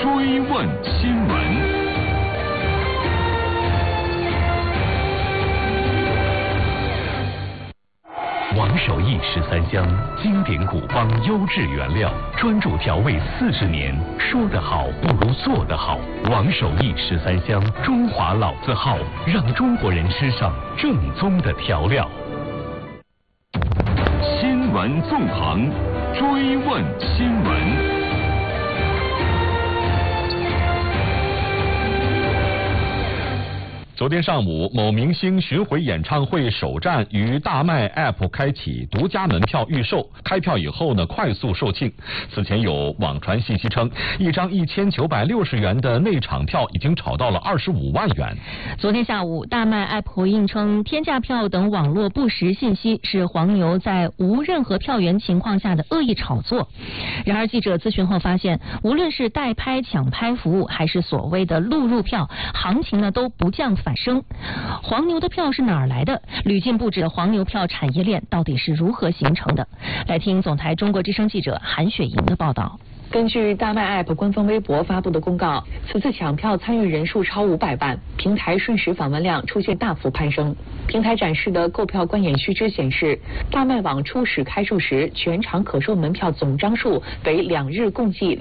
追问新闻。王守义13香，经典古方优质原料，专注调味40年。说得好不如做得好。王守义13香，中华老字号，让中国人吃上正宗的调料。新闻纵横，追问新闻。 昨天上午，某明星巡回演唱会首站于大麦 App 开启独家门票预售，开票以后呢，快速售罄。此前有网传信息称，一张1960元的内场票已经炒到了25万元。 昨天下午，大麦 App 回应称，天价票等网络不实信息是黄牛在无任何票源情况下的恶意炒作。然而，记者咨询后发现，无论是代拍、抢拍服务，还是所谓的录入票，行情呢都不降反升。黄牛的票是哪儿来的？屡禁不止的黄牛票产业链到底是如何形成的？来听总台中国之声记者韩雪莹的报道。 根据大麦 App 官方微博发布的公告，此次抢票参与人数超500万，平台瞬时访问量出现大幅攀升。平台展示的购票观演须知显示，大麦网初始开售时，全场可售门票总张数为2日共计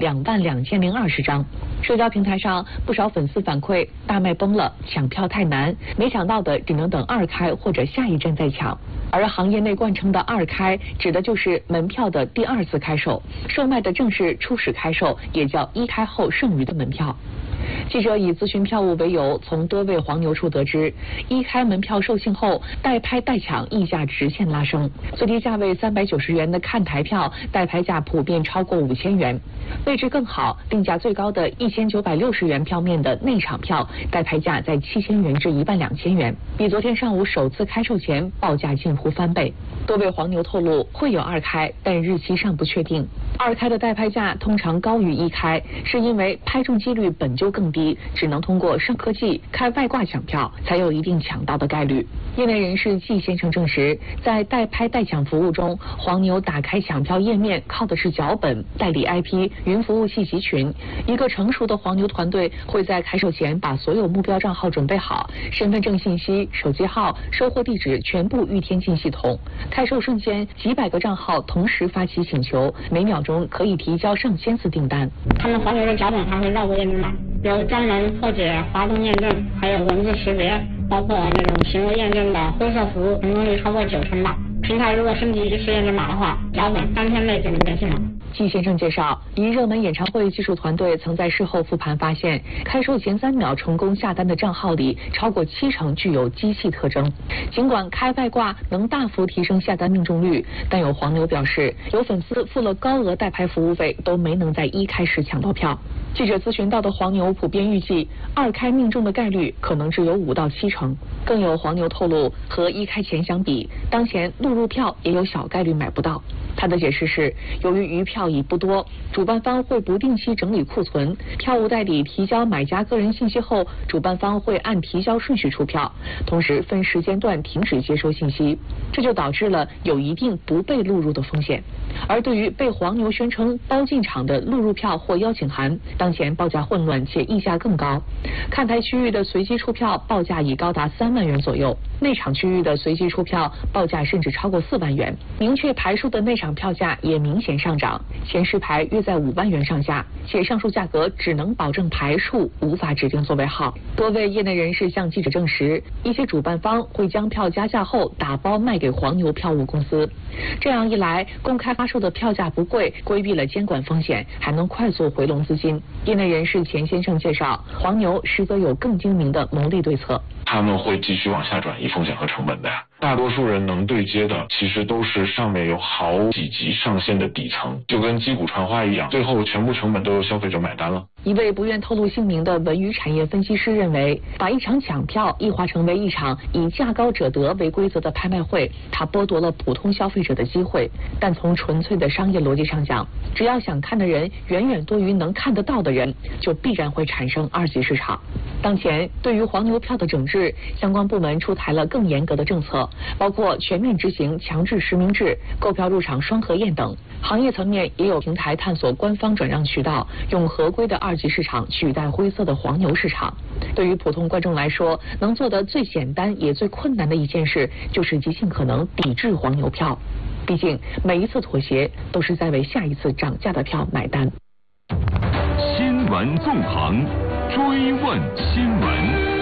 22020张。社交平台上不少粉丝反馈，大麦崩了，抢票太难，没抢到的只能等2开或者下一站再抢。而行业内惯称的2开，指的就是门票的第2次开售，售卖的正是初始开售，也叫1开后剩余的门票。记者以咨询票务为由，从多位黄牛处得知，1开门票售罄后，代拍代抢溢价直线拉升，最低价位390元的看台票，代拍价普遍超过5000元；位置更好、定价最高的1960元票面的内场票，代拍价在7000元至12000元，比昨天上午首次开售前报价近乎翻倍。多位黄牛透露会有2开，但日期尚不确定。2开的代拍价通常高于1开，是因为拍中几率本就更低，只能通过上科技开外挂抢票，才有一定抢到的概率。业内人士季先生证实，在代拍代抢服务中，黄牛打开抢票页面靠的是脚本、代理 IP、云服务器集群。一个成熟的黄牛团队会在开售前把所有目标账号准备好，身份证信息、手机号、收货地址全部预添进系统。开售瞬间，几百个账号同时发起请求，每秒钟可以提交上千次订单。 他们黄牛的脚本还会绕过验证码，有专门破解滑动验证，还有文字识别，包括那种行为验证的灰色服务，成功率超过90%吧。平台如果升级实验证码的话，脚本3天内就能更新了。 季先生介绍，一热门演唱会技术团队曾在事后复盘发现，开售前3秒成功下单的账号里，超过70%具有机器特征。尽管开外挂能大幅提升下单命中率，但有黄牛表示，有粉丝付了高额代拍服务费，都没能在1开时抢到票。记者咨询到的黄牛普遍预计，2开命中的概率可能只有5到7%。更有黄牛透露，和1开前相比，当前录入票也有小概率买不到。他的解释是，由于余票已不多，主办方会不定期整理库存，票务代理提交买家个人信息后，主办方会按提交顺序出票，同时分时间段停止接收信息，这就导致了有一定不被录入的风险。而对于被黄牛宣称包进场的录入票或邀请函，当前报价混乱且溢价更高。看台区域的随机出票报价已高达3万元左右，内场区域的随机出票报价甚至超过4万元。明确排数的内场票价也明显上涨，前10排约在5万元上下，且上述价格只能保证排数，无法指定座位号。多位业内人士向记者证实，一些主办方会将票加价后打包卖给黄牛票务公司。这样一来，公开发售的票价不贵，规避了监管风险，还能快速回笼资金。业内人士钱先生介绍，黄牛实则有更精明的牟利对策。 他们会继续往下转移风险和成本的呀。大多数人能对接的，其实都是上面有好几级上线的底层，就跟击鼓传花一样，最后全部成本都由消费者买单了。 一位不愿透露姓名的文娱产业分析师认为，把一场抢票异化成为一场以价高者得为规则的拍卖会，它剥夺了普通消费者的机会。但从纯粹的商业逻辑上讲，只要想看的人远远多于能看得到的人，就必然会产生二级市场。当前对于黄牛票的整治，相关部门出台了更严格的政策，包括全面执行强制实名制、购票入场双核验等。行业层面也有平台探索官方转让渠道，用合规的二级市场取代灰色的黄牛市场。对于普通观众来说，能做的最简单也最困难的一件事，就是极尽可能抵制黄牛票。毕竟每一次妥协都是在为下一次涨价的票买单。 新闻纵横，追问新闻。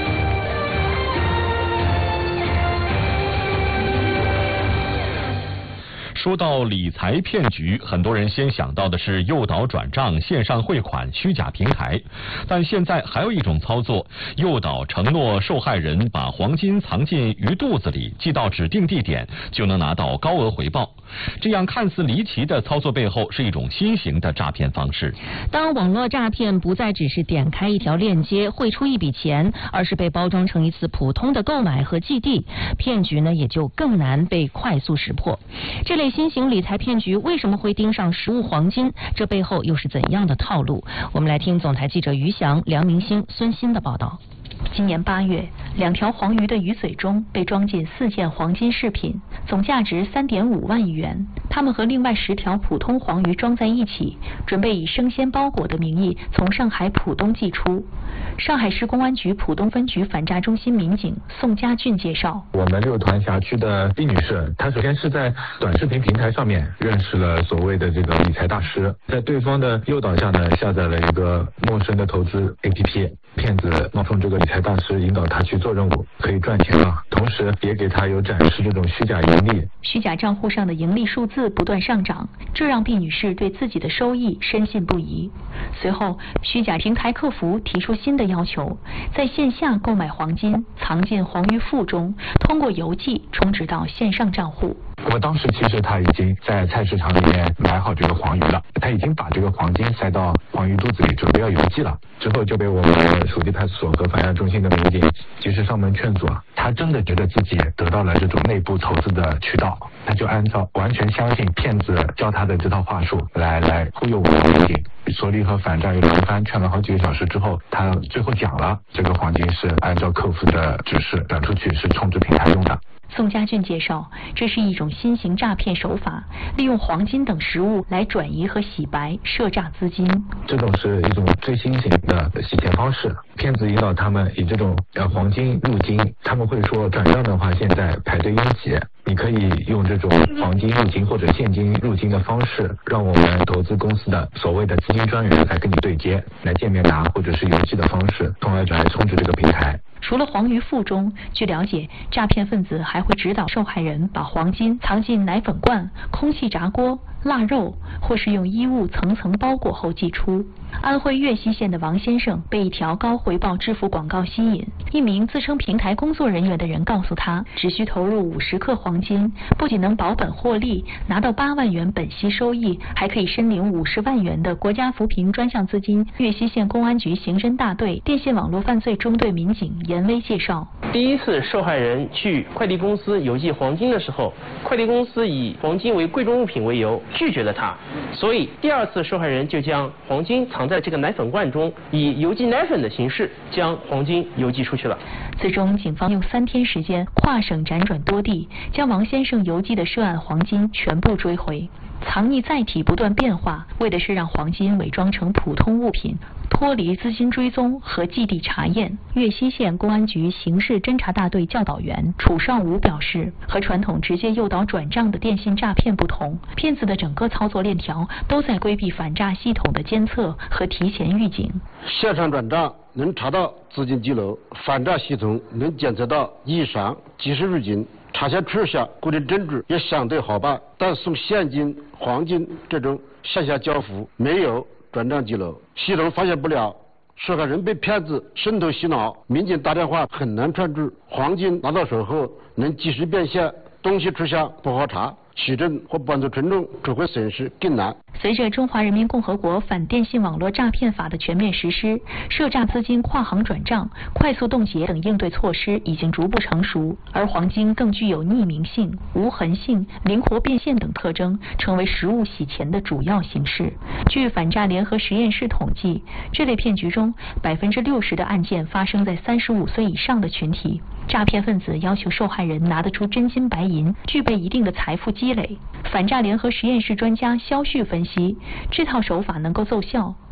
说到理财骗局，很多人先想到的是诱导转账、线上汇款、虚假平台，但现在还有一种操作，诱导承诺受害人把黄金藏进鱼肚子里，寄到指定地点，就能拿到高额回报。这样看似离奇的操作背后，是一种新型的诈骗方式。 当网络诈骗不再只是点开一条链接汇出一笔钱，而是被包装成一次普通的购买和寄递，骗局呢也就更难被快速识破。这类新型理财骗局为什么会盯上实物黄金？这背后又是怎样的套路？我们来听总台记者于翔、梁明星、孙鑫的报道。 今年8月，2条黄鱼的鱼嘴中被装进4件黄金饰品，总价值3.5万亿元。它们和另外10条普通黄鱼装在一起，准备以生鲜包裹的名义从上海浦东寄出。上海市公安局浦东分局反诈中心民警宋家俊介绍， 我们6团辖区的毕女士，她首先是在短视频平台上面认识了所谓的这个理财大师，在对方的诱导下呢，下载了一个陌生的投资 APP， 骗子冒充这个理财大师引导他去做任务，可以赚钱了，同时也给他有展示这种虚假盈利。 虚假账户上的盈利数字不断上涨，这让毕女士对自己的收益深信不疑。随后，虚假平台客服提出新的要求，在线下购买黄金，藏进黄鱼腹中，通过邮寄充值到线上账户。 我当时其实他已经在菜市场里面买好这个黄鱼了，他已经把这个黄金塞到黄鱼肚子里，准备要邮寄了。之后就被我们属地派出所和反诈中心的民警及时上门劝阻啊。他真的觉得自己得到了这种内部投资的渠道，他就按照完全相信骗子教他的这套话术来忽悠我们民警。所里和反诈又轮番劝了好几个小时之后，他最后讲了，这个黄金是按照客服的指示转出去，是充值平台用的。 宋家俊介绍，这是一种新型诈骗手法，利用黄金等实物来转移和洗白涉诈资金。 这种是一种最新型的洗钱方式，骗子引导他们以这种黄金入金，他们会说转账的话现在排队拥挤，你可以用这种黄金入金或者现金入金的方式，让我们投资公司的所谓的资金专员来跟你对接，来见面拿或者是邮寄的方式，从而来充值这个平台。 除了黄鱼腹中，据了解，诈骗分子还会指导受害人把黄金藏进奶粉罐、空气炸锅、腊肉，或是用衣物层层包裹后寄出。安徽岳西县的王先生被一条高回报支付广告吸引，一名自称平台工作人员的人告诉他，只需投入50克黄金，不仅能保本获利，拿到8万元本息收益，还可以申领50万元的国家扶贫专项资金。岳西县公安局刑侦大队电信网络犯罪中队民警严威介绍， 第一次受害人去快递公司邮寄黄金的时候，快递公司以黄金为贵重物品为由拒绝了他，所以第2次受害人就将黄金藏在这个奶粉罐中，以邮寄奶粉的形式将黄金邮寄出去了。 最终警方用3天时间跨省辗转多地，将王先生邮寄的涉案黄金全部追回。藏匿载体不断变化，为的是让黄金伪装成普通物品，脱离资金追踪和寄递查验。岳西县公安局刑事侦查大队教导员楚尚武表示，和传统直接诱导转账的电信诈骗不同，骗子的整个操作链条都在规避反诈系统的监测和提前预警。 线上转账能查到资金记录，反诈系统能检测到异常，及时预警。查询处下固定证据也相对好办，但送现金、黄金这种线下交付没有转账记录，系统发现不了，受害人被骗子渗透洗脑，民警打电话很难串住，黄金拿到手后能及时变现，东西出现不好查，取证或帮助群众指挥损失更难。 随着中华人民共和国反电信网络诈骗法的全面实施，涉诈资金跨行转账、快速冻结等应对措施已经逐步成熟，而黄金更具有匿名性、无痕性、灵活变现等特征，成为实物洗钱的主要形式。据反诈联合实验室统计，这类骗局中60%的案件发生在35岁以上的群体。诈骗分子要求受害人拿得出真金白银，具备一定的财富积累。反诈联合实验室专家肖旭分析，这套手法能够奏效，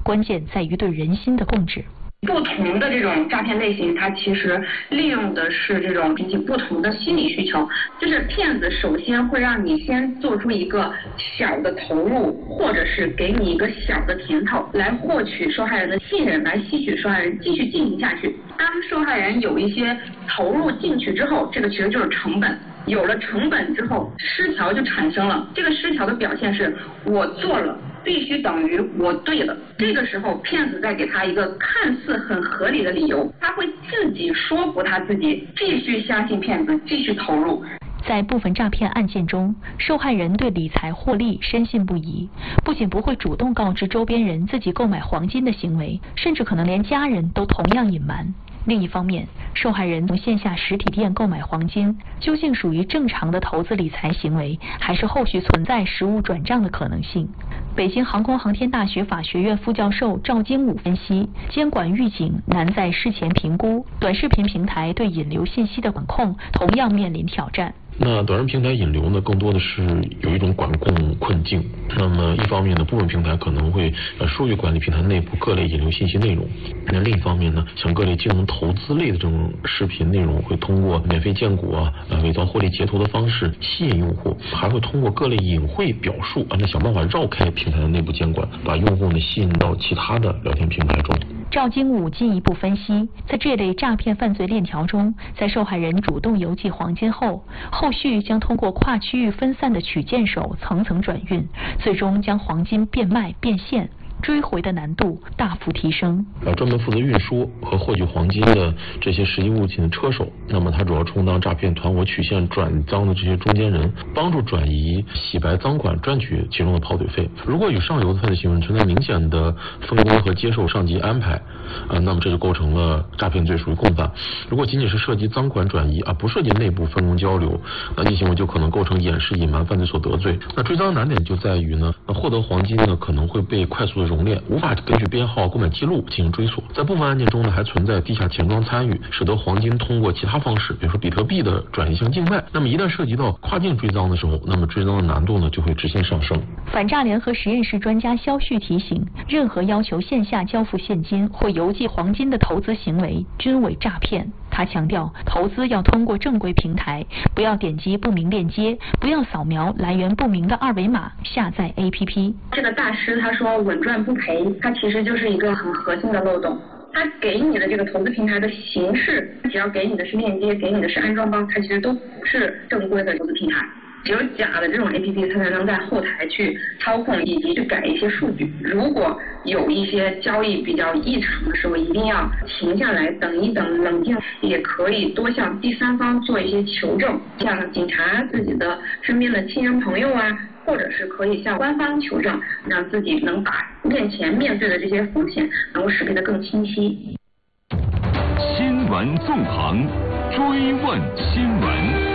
关键在于对人心的控制。 不同的这种诈骗类型，它其实利用的是这种引起不同的心理需求。就是骗子首先会让你先做出一个小的投入，或者是给你一个小的甜头，来获取受害人的信任，来吸取受害人继续进行下去。当受害人有一些投入进去之后，这个其实就是成本。有了成本之后，失调就产生了。这个失调的表现是我做了必须等于我对了。这个时候，骗子再给他一个看似很合理的理由，他会自己说服他自己，继续相信骗子，继续投入。 在部分诈骗案件中，受害人对理财获利深信不疑，不仅不会主动告知周边人自己购买黄金的行为，甚至可能连家人都同样隐瞒。另一方面，受害人从线下实体店购买黄金，究竟属于正常的投资理财行为，还是后续存在实物转账的可能性？北京航空航天大学法学院副教授赵金武分析，监管预警难在事前评估，短视频平台对引流信息的管控同样面临挑战。 那短视频平台引流呢，更多的是有一种管控困境。那么一方面呢，部分平台可能会疏于管理平台内部各类引流信息内容。那另一方面呢，像各类金融投资类的这种视频内容，会通过免费荐股伪造获利截图的方式吸引用户，还会通过各类隐晦表述想办法绕开平台的内部监管，把用户呢吸引到其他的聊天平台中。 赵金武进一步分析，在这类诈骗犯罪链条中，在受害人主动邮寄黄金后，后续将通过跨区域分散的取件手层层转运，最终将黄金变卖变现，追回的难度大幅提升。 专门负责运输和获取黄金的这些实际物品的车手，那么他主要充当诈骗团伙曲线转赃的这些中间人，帮助转移洗白赃款，赚取其中的跑腿费。如果与上游的犯罪行为存在明显的分工和接受上级安排，那么这就构成了诈骗罪，属于共犯。如果仅仅是涉及赃款转移不涉及内部分工交流，那这行为就可能构成掩饰隐瞒犯罪所得罪。那追赃难点就在于呢，获得黄金呢可能会被快速的熔炼，无法根据编号、购买记录进行追索。在部分案件中呢，还存在地下钱庄参与，使得黄金通过其他方式，比如说比特币的转移向境外。那么一旦涉及到跨境追赃的时候，那么追赃的难度呢就会直线上升。 反诈联合实验室专家肖旭提醒，任何要求线下交付现金或邮寄黄金的投资行为均为诈骗。他强调，投资要通过正规平台，不要点击不明链接，不要扫描来源不明的二维码下载 APP。 这个大师他说稳赚不赔，它其实就是一个很核心的漏洞。他给你的这个投资平台的形式，只要给你的是链接，给你的是安装包，它其实都不是正规的投资平台。只有假的这种 APP， 它才能在后台去操控以及去改一些数据。如果有一些交易比较异常的时候，一定要停下来等一等，冷静，也可以多向第三方做一些求证，像警察、自己的身边的亲人朋友或者是可以向官方求证，让自己能把面前面对的这些风险能够识别得更清晰。 新闻纵横，追问新闻。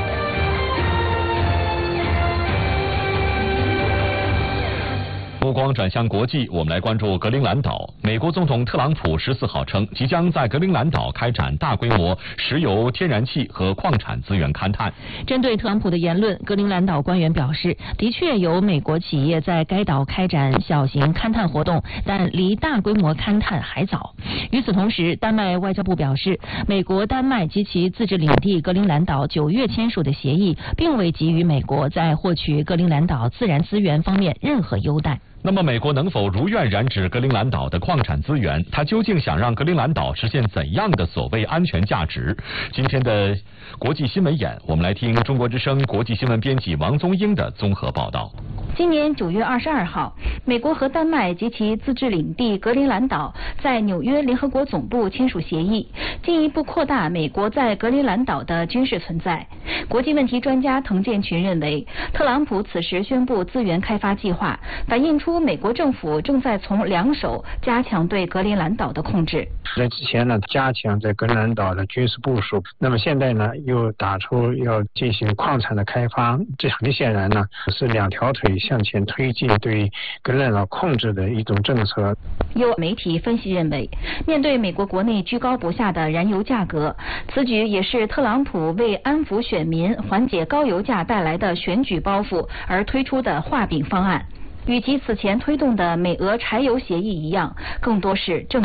目光转向国际，我们来关注格陵兰岛。美国总统特朗普14号称，即将在格陵兰岛开展大规模石油、天然气和矿产资源勘探。 针对特朗普的言论，格陵兰岛官员表示，的确有美国企业在该岛开展小型勘探活动，但离大规模勘探还早。与此同时，丹麦外交部表示，美国、丹麦及其自治领地格陵兰岛9月签署的协议，并未给予美国在获取格陵兰岛自然资源方面任何优待。 那么美国能否如愿染指格陵兰岛的矿产资源？它究竟想让格陵兰岛实现怎样的所谓安全价值？今天的国际新闻眼，我们来听中国之声国际新闻编辑王宗英的综合报道。 今年9月22号，美国和丹麦及其自治领地格陵兰岛在纽约联合国总部签署协议，进一步扩大美国在格陵兰岛的军事存在。国际问题专家滕建群认为，特朗普此时宣布资源开发计划，反映出美国政府正在从两手加强对格陵兰岛的控制。 在之前呢，加强在格陵兰岛的军事部署，那么现在呢，又打出要进行矿产的开发，这很显然呢是两条腿向前推进对格陵兰岛控制的一种政策。 有媒体分析认为，面对美国国内居高不下的燃油价格，此举也是特朗普为安抚选民、缓解高油价带来的选举包袱而推出的画饼方案。 与其此前推动的美俄柴油协议一样，更多是政